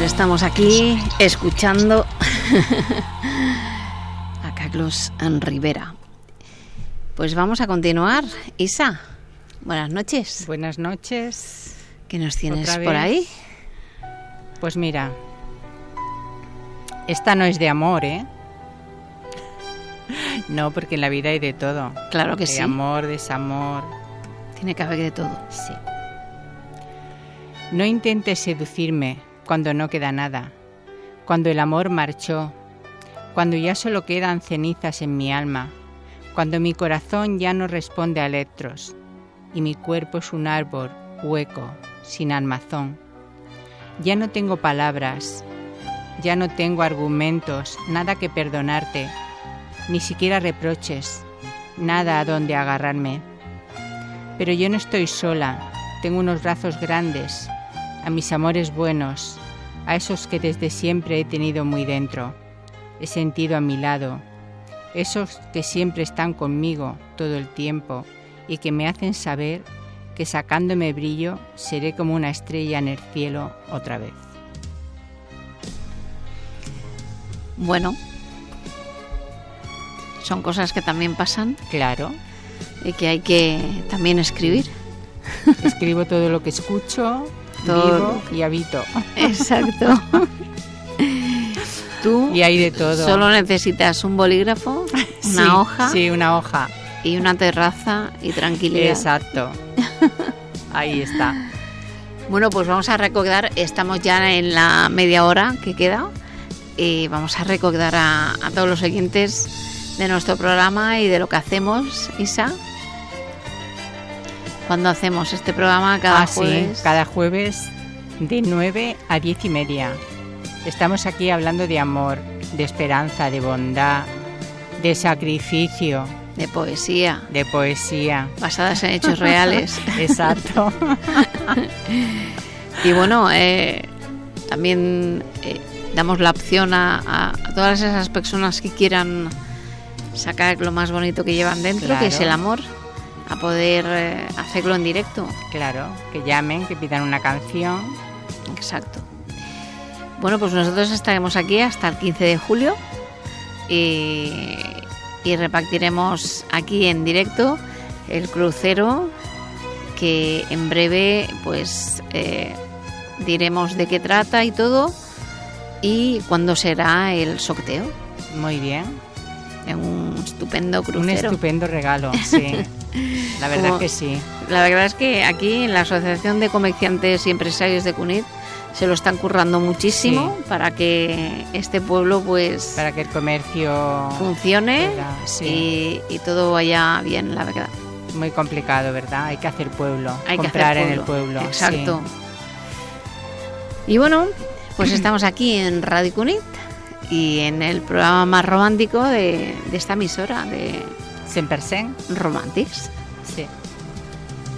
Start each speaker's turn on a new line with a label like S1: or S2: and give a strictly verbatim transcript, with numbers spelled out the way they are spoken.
S1: estamos aquí escuchando a Carlos Rivera. Pues vamos a continuar. Isa, buenas noches.
S2: Buenas noches.
S1: ¿Qué nos tienes por ahí?
S2: Pues mira, esta no es de amor, ¿eh? No, porque en la vida hay de todo.
S1: Claro que
S2: hay
S1: sí.
S2: Amor, desamor.
S1: Tiene que haber de todo.
S2: Sí. No intentes seducirme cuando no queda nada, cuando el amor marchó, cuando ya solo quedan cenizas en mi alma, cuando mi corazón ya no responde a electros y mi cuerpo es un árbol hueco, sin armazón. Ya no tengo palabras, ya no tengo argumentos, nada que perdonarte, ni siquiera reproches, nada a donde agarrarme. Pero yo no estoy sola, tengo unos brazos grandes, a mis amores buenos, a esos que desde siempre he tenido muy dentro, he sentido a mi lado, esos que siempre están conmigo todo el tiempo y que me hacen saber que sacándome brillo seré como una estrella en el cielo otra vez.
S1: Bueno, son cosas que también pasan.
S2: Claro.
S1: Y que hay que también escribir.
S2: Escribo todo lo que escucho, todo vivo y habito.
S1: Exacto. Tú
S2: y hay de todo.
S1: Solo necesitas un bolígrafo, una
S2: sí,
S1: hoja.
S2: Sí, una hoja.
S1: Y una terraza y tranquilidad.
S2: Exacto. Ahí está.
S1: Bueno, pues vamos a recordar, estamos ya en la media hora que queda y vamos a recordar a, a todos los oyentes de nuestro programa y de lo que hacemos, Isa. ¿Cuándo hacemos este programa? Cada
S2: ah,
S1: jueves.
S2: Sí, cada jueves de nueve a diez y media. Estamos aquí hablando de amor, de esperanza, de bondad, de sacrificio.
S1: De poesía.
S2: De poesía.
S1: Basadas en hechos reales.
S2: Exacto.
S1: Y bueno, eh, también eh, damos la opción a, a, a todas esas personas que quieran sacar lo más bonito que llevan dentro, claro, que es el amor, a poder eh, hacerlo en directo.
S2: Claro, que llamen, que pidan una canción.
S1: Exacto. Bueno, pues nosotros estaremos aquí hasta el quince de julio y, y repartiremos aquí en directo el crucero, que en breve pues eh, diremos de qué trata y todo y cuándo será el sorteo.
S2: Muy bien.
S1: En un estupendo crucero.
S2: Un estupendo regalo, sí. La verdad
S1: Como,
S2: que sí.
S1: La verdad es que aquí en la Asociación de Comerciantes y Empresarios de Cunit se lo están currando muchísimo, sí, para que este pueblo pues
S2: para que el comercio
S1: funcione,
S2: ¿verdad? Sí.
S1: y, y todo vaya bien, la verdad.
S2: Muy complicado, ¿verdad? Hay que hacer pueblo,
S1: Hay
S2: comprar
S1: que hacer
S2: en el pueblo.
S1: Exacto.
S2: Sí.
S1: Y bueno, pues estamos aquí en Radio Cunit y en el programa más romántico de, de esta emisora, de
S2: cien por ciento
S1: Romantics.
S2: Sí.